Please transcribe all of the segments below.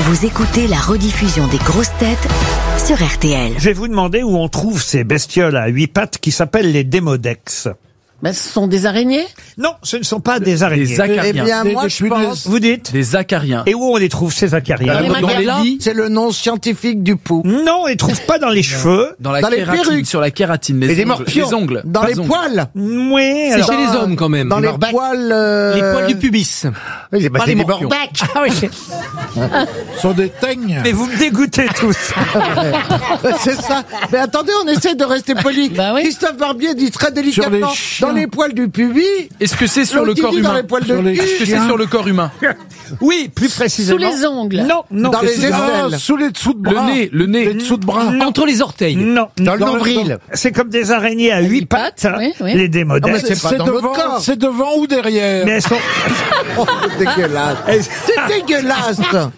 Vous écoutez la rediffusion des grosses têtes sur RTL. Je vais vous demander où on trouve ces bestioles à 8 pattes qui s'appellent les démodex. Ben, ce sont des araignées? Non, ce ne sont pas des araignées. Des acariens. Eh bien, moi, je pense... Vous dites? Des acariens. Et où on les trouve, ces acariens? Dans les lits, C'est le nom scientifique du pou. Non, on les trouve pas dans les cheveux. dans la Dans les kératine, perruques. sur la kératine, les des ongles, morpions. les ongles. Dans Pas les ongles. poils. Oui, C'est alors, chez les hommes quand même. Dans les poils... Les poils du pubis. Oui, Pas les morpions. Ah oui. Sont des teignes. mais vous me dégoûtez tous. C'est ça. Mais attendez, on essaie de rester poli. Bah oui. Christophe Barbier dit très délicatement, chiens. dans les poils du pubis... Est-ce que c'est sur le l'autre, il corps dit dans humain? les poils de Sur les cul. Est-ce que c'est chiens. sur le corps humain? Oui, plus Sous précisément. les ongles. Non, non. Dans les c'est- aisselles. Sous les dessous de bras. Le nez. Les dessous de bras. Entre les orteils. Non. Dans le Dans le- nombril. C'est comme des araignées à 8 8 pattes, pattes, oui, oui. les démodex. Non, mais c'est pas dans notre corps. C'est devant ou derrière? Mais elles sont... Oh, c'est dégueulasse. C'est dégueulasse.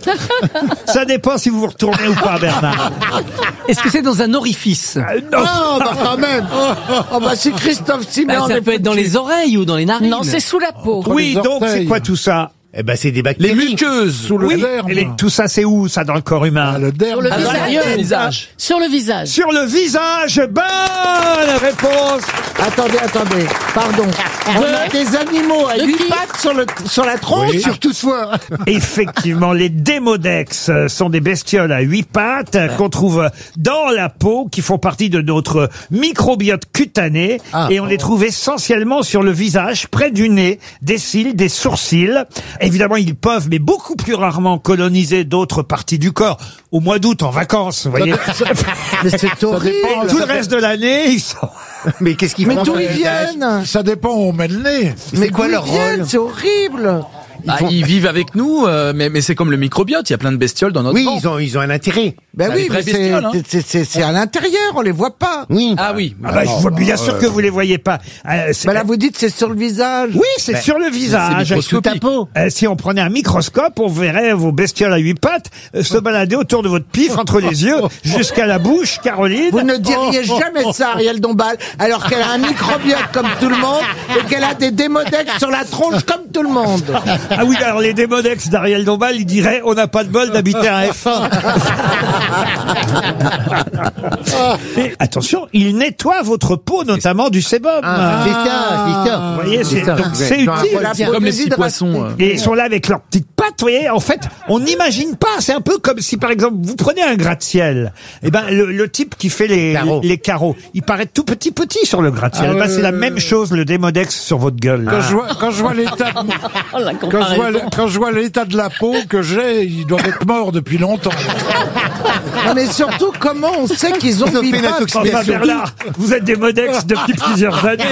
Ça dépend si vous vous retournez ou pas, Bernard. Est-ce que c'est dans un orifice? Non. Oh, bah quand même. Oh, bah si Christophe Simon... Ça peut être dans les oreilles ou dans les narines. Non, c'est sous la peau. Oui, les donc c'est orteils. quoi tout ça? Eh ben, c'est des Les bactéries. muqueuses. Sous le Oui, derme. tout ça c'est où, ça, dans le corps humain? Ah, le derme. Sur le À visage. l'intérieur du visage. Sur le visage. Sur le visage, bonne réponse. Attendez. Pardon. On a des animaux à De 8 qui pattes sur la tronche. Oui. Surtout soi. Effectivement, les démodex sont des bestioles à 8 pattes qu'on trouve dans la peau, qui font partie de notre microbiote cutané, et on les trouve essentiellement sur le visage, près du nez, des cils, des sourcils. Évidemment, ils peuvent, mais beaucoup plus rarement, coloniser d'autres parties du corps. Au mois d'août, en vacances, vous voyez. Mais c'est horrible. Tout le reste de l'année, ils sont... Mais qu'est-ce qu'ils font? Mais d'où ils viennent? Ça dépend où on met le nez. Mais quoi leur rôle? C'est horrible. Ils vivent avec nous, mais c'est comme le microbiote. Il y a plein de bestioles dans notre Oui, ventre. ils ont un intérêt. Ben Bah, oui, les vraies mais bestioles, hein. c'est à l'intérieur, on les voit pas. Oui. Ah oui. Ah bah, je vois bien sûr que vous les voyez pas. C'est- Ben là, vous dites c'est sur le visage. Oui, c'est sur le visage. c'est sous ta peau. Si on prenait un microscope, on verrait vos bestioles à 8 pattes se balader autour de votre pif, entre les yeux, jusqu'à la bouche, Caroline. Vous ne diriez jamais ça, Ariel Dombal, alors qu'elle a un microbiote comme tout le monde et qu'elle a des démodex sur la tronche comme tout le monde. Ah oui, alors les démodex d'Ariel Dombal, ils diraient on n'a pas de bol d'habiter un F1. Et attention, il nettoie votre peau, notamment du sébum. C'est ça. Vous voyez, donc c'est utile. C'est comme les petits poissons. Et ils sont là avec leurs petites pattes, vous voyez. En fait, on n'imagine pas. C'est un peu comme si, par exemple, vous prenez un gratte-ciel. Eh ben, le type qui fait les carreaux, il paraît tout petit sur le gratte-ciel. Eh ben, c'est la même chose, le démodex sur votre gueule. Quand je vois l'état de... Oh, la Quand comparaison. je vois l'état de la peau que j'ai, ils doivent être morts depuis longtemps. Non, mais surtout, comment on sait qu'ils ont mis pas Enfin, Bernard, vous êtes démodex depuis plusieurs années.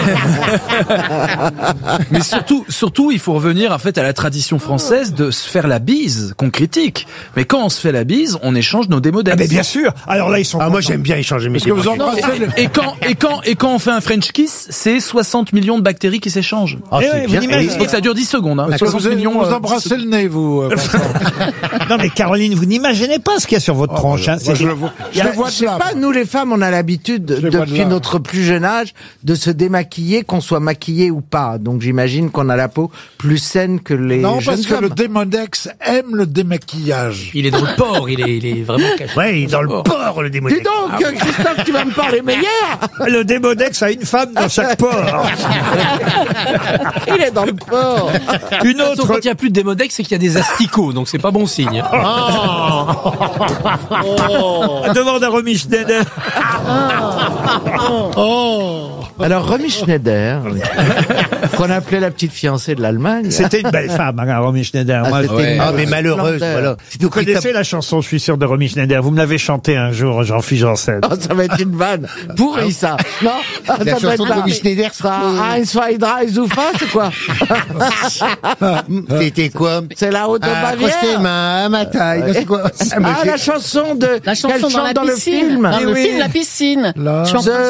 Mais surtout, il faut revenir en fait à la tradition française de se faire la bise qu'on critique. Mais quand on se fait la bise, on échange nos démodex. Ah, mais bien sûr. Alors là, ils sont. moi j'aime bien échanger mes Est-ce que vous embrassez le... Et quand on fait un French kiss, c'est 60 millions de bactéries qui s'échangent. Eh ouais, vous n'imaginez- Donc ça dure 10 secondes. Hein. Est-ce que 60 millions. vous embrassez le nez, vous Vincent? Non mais Caroline, vous n'imaginez pas ce qu'il y a sur votre tronche. Hein. Moi, je le vois, je le vois Je de sais là. pas, nous les femmes, on a l'habitude, Je les vois de depuis là. notre plus jeune âge, de se démaquiller, qu'on soit maquillé ou pas. Donc j'imagine qu'on a la peau plus saine que les Non, jeunes parce que le hommes. démodex aime le démaquillage. Il est dans le porc, il est vraiment caché. Ouais, il est dans le porc, le Dis démodex. donc, Christophe, tu vas me parler meilleur. Le démodex a une femme dans chaque porc. Il est dans le porc. Une De toute façon, autre. quand il n'y a plus de démodex, c'est qu'il y a des asticots, donc c'est pas bon signe. Demande à Romy Schneider. Alors, Romy Schneider, qu'on appelait la petite fiancée de l'Allemagne. C'était une belle femme, hein, Romy Schneider. Moi, c'était une mais malheureuse, voilà. vous connaissez la chanson, je suis sûr, de Romy Schneider. Vous me l'avez chantée un jour, Jean-Philippe Janssen. Oh, ça va être une vanne. Pourri, ça. Non? Ça doit chanson être de ça. Romy Schneider, Ça, Eins, zwei, drei, Zuffa, c'est quoi? C'était quoi? C'est la haute de Accroche tes Bavière. mains à ma taille. Non, c'est quoi? Ah, la chanson de, La chanson qu'elle dans chante la dans le piscine. film. Dans le Oui. film La Piscine. Là. Je suis en train de